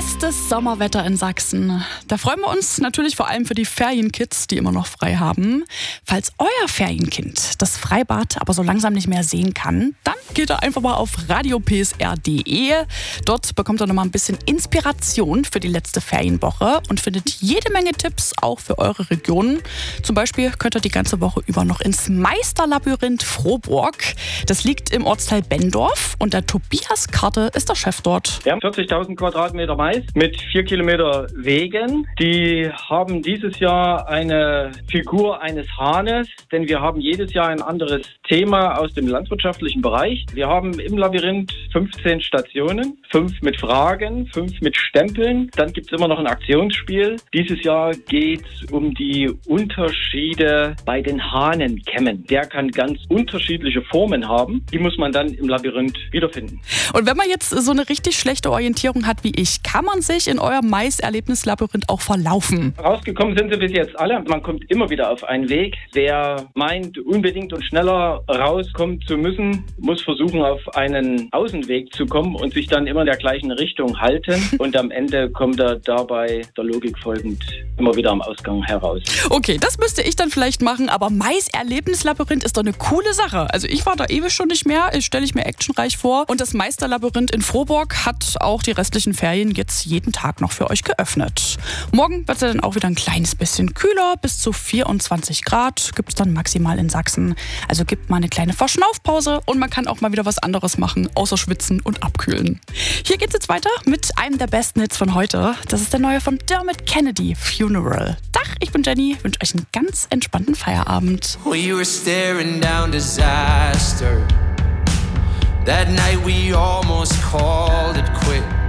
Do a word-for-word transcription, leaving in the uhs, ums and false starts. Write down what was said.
Bestes Sommerwetter in Sachsen. Da freuen wir uns natürlich vor allem für die Ferienkids, die immer noch frei haben. Falls euer Ferienkind das Freibad aber so langsam nicht mehr sehen kann, dann geht er einfach mal auf radio p s r punkt d e. Dort bekommt er noch mal ein bisschen Inspiration für die letzte Ferienwoche und findet jede Menge Tipps auch für eure Region. Zum Beispiel könnt ihr die ganze Woche über noch ins Meisterlabyrinth Frohburg. Das liegt im Ortsteil Benndorf und der Tobias Karte ist der Chef dort. Wir haben vierzigtausend Quadratmeter Mais mit vier Kilometer Wegen. Die haben dieses Jahr eine Figur eines Hahnes, denn wir haben jedes Jahr ein anderes Thema aus dem landwirtschaftlichen Bereich. Wir haben im Labyrinth fünfzehn Stationen, fünf mit Fragen, fünf mit Stempeln. Dann gibt es immer noch ein Aktionsspiel. Dieses Jahr geht es um die Unterschiede bei den Hahnenkämmen. Der kann ganz unterschiedliche Formen haben. Die muss man dann im Labyrinth wiederfinden. Und wenn man jetzt so eine richtig schlechte Orientierung hat wie ich, kann man sich in eurem Mais-Erlebnislabyrinth auch verlaufen? Rausgekommen sind sie bis jetzt alle. Man kommt immer wieder auf einen Weg. Wer meint, unbedingt und schneller rauskommen zu müssen, muss versuchen, auf einen Außenweg zu kommen und sich dann immer in der gleichen Richtung halten. Und am Ende kommt er dabei der Logik folgend immer wieder am Ausgang heraus. Okay, das müsste ich dann vielleicht machen, aber Mais-Erlebnislabyrinth ist doch eine coole Sache. Also ich war da ewig schon nicht mehr, stelle ich mir actionreich vor. Und das Meisterlabyrinth in Frohburg hat auch die restlichen Ferien jetzt jeden Tag noch für euch geöffnet. Morgen wird es dann auch wieder ein kleines bisschen kühler, bis zu vierundzwanzig Grad gibt es dann maximal in Sachsen. Also gibt mal eine kleine Verschnaufpause und man kann auch mal wieder was anderes machen, außer schwitzen und abkühlen. Hier geht's jetzt weiter mit einem der besten Hits von heute. Das ist der neue von Dermot Kennedy, Funeral. Dach, ich bin Jenny, wünsche euch einen ganz entspannten Feierabend. We were staring down disaster. That night we almost called it quits.